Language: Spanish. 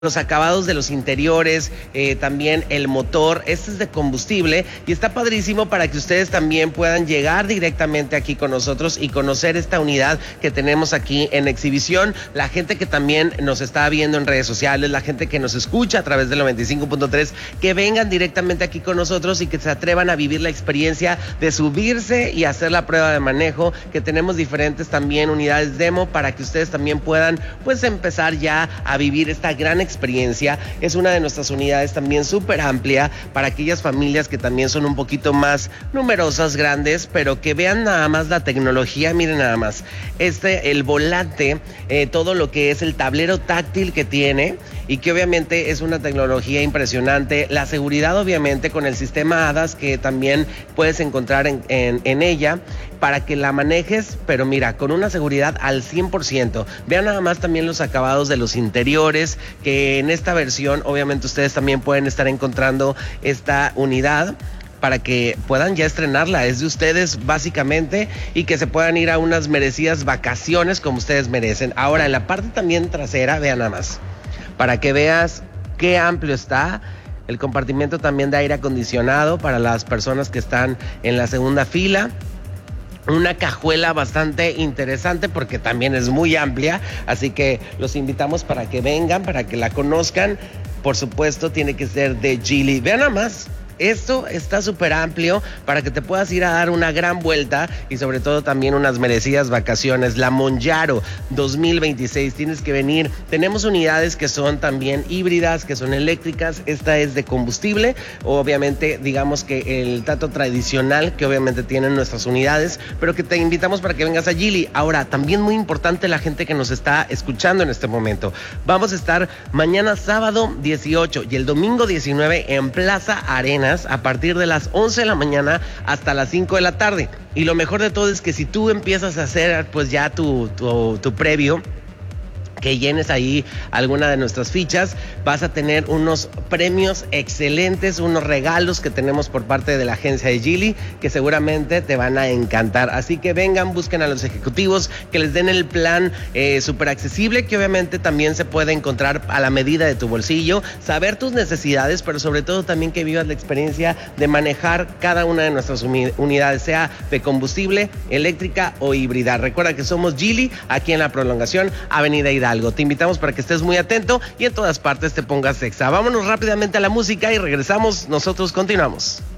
los acabados de los interiores, también el motor. Este es de combustible y está padrísimo para que ustedes también puedan llegar directamente aquí con nosotros y conocer esta unidad que tenemos aquí en exhibición. La gente que también nos está viendo en redes sociales, la gente que nos escucha a través del 95.3, que vengan directamente aquí con nosotros y que se atrevan a vivir la experiencia de subirse y hacer la prueba de manejo, que tenemos diferentes también unidades demo para que ustedes también puedan pues empezar ya a vivir esta gran experiencia. Es una de nuestras unidades también súper amplia para aquellas familias que también son un poquito más numerosas, grandes, pero que vean nada más la tecnología. Miren nada más, el volante, todo lo que es el tablero táctil que tiene y que obviamente es una tecnología impresionante. La seguridad obviamente con el sistema ADAS que también puedes encontrar en ella para que la manejes, pero mira, con una seguridad al 100%. Vean nada más también los acabados de los interiores, que en esta versión obviamente ustedes también pueden estar encontrando esta unidad para que puedan ya estrenarla. Es de ustedes básicamente y que se puedan ir a unas merecidas vacaciones como ustedes merecen. Ahora en la parte también trasera, vean nada más, para que veas qué amplio está el compartimiento también de aire acondicionado para las personas que están en la segunda fila. Una cajuela bastante interesante porque también es muy amplia, así que los invitamos para que vengan, para que la conozcan. Por supuesto tiene que ser de Geely. Vean nada más, esto está súper amplio para que te puedas ir a dar una gran vuelta y sobre todo también unas merecidas vacaciones. La Monjaro 2026, tienes que venir. Tenemos unidades que son también híbridas, que son eléctricas. Esta es de combustible, obviamente digamos que el trato tradicional que obviamente tienen nuestras unidades, pero que te invitamos para que vengas a Geely. Ahora, también muy importante la gente que nos está escuchando en este momento. Vamos a estar mañana sábado 18 y el domingo 19 en Plaza Arenas, a partir de las 11 de la mañana hasta las 5 de la tarde. Y lo mejor de todo es que si tú empiezas a hacer pues ya tu previo, que llenes ahí alguna de nuestras fichas, vas a tener unos premios excelentes, unos regalos que tenemos por parte de la agencia de Geely que seguramente te van a encantar. Así que vengan, busquen a los ejecutivos que les den el plan súper accesible, que obviamente también se puede encontrar a la medida de tu bolsillo, saber tus necesidades, pero sobre todo también que vivas la experiencia de manejar cada una de nuestras unidades, sea de combustible, eléctrica o híbrida. Recuerda que somos Geely aquí en la prolongación Avenida Hidalgo. Te invitamos para que estés muy atento y en todas partes te pongas Exa. Vámonos rápidamente a la música y regresamos. Nosotros continuamos.